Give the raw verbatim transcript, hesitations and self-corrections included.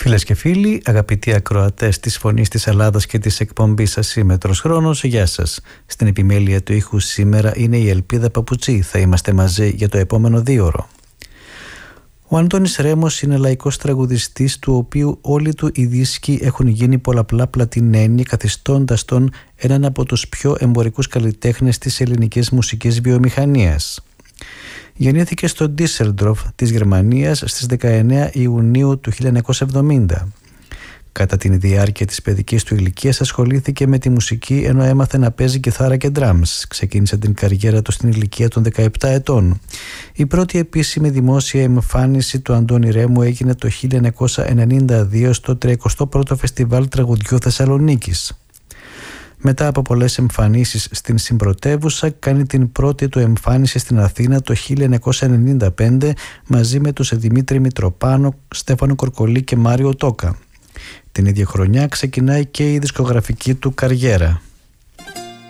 Φίλες και φίλοι, αγαπητοί ακροατές της Φωνής της Ελλάδας και της εκπομπής Ασύμετρος Χρόνος, γεια σας. Στην επιμέλεια του ήχου σήμερα είναι η Ελπίδα Παπουτσή. Θα είμαστε μαζί για το επόμενο δίωρο. Ο Αντώνης Ρέμος είναι λαϊκός τραγουδιστής, του οποίου όλοι του οι δίσκοι έχουν γίνει πολλαπλά πλατινένοι, καθιστώντας τον έναν από τους πιο εμπορικούς καλλιτέχνες της ελληνικής μουσικής βιομηχανίας. Γεννήθηκε στο Ντίσσελντορφ της Γερμανίας στις δεκαεννέα Ιουνίου του χίλια εννιακόσια εβδομήντα. Κατά την διάρκεια της παιδικής του ηλικίας ασχολήθηκε με τη μουσική, ενώ έμαθε να παίζει κιθάρα και ντραμς. Ξεκίνησε την καριέρα του στην ηλικία των δεκαεπτά ετών. Η πρώτη επίσημη δημόσια εμφάνιση του Αντώνη Ρέμου έγινε το χίλια εννιακόσια ενενήντα δύο στο τριακοστό πρώτο Φεστιβάλ Τραγουδιού Θεσσαλονίκης. Μετά από πολλές εμφανίσεις στην συμπρωτεύουσα, κάνει την πρώτη του εμφάνιση στην Αθήνα το χίλια εννιακόσια ενενήντα πέντε μαζί με τους Δημήτρη Μητροπάνο, Στέφανο Κορκολί και Μάριο Τόκα. Την ίδια χρονιά ξεκινάει και η δισκογραφική του καριέρα.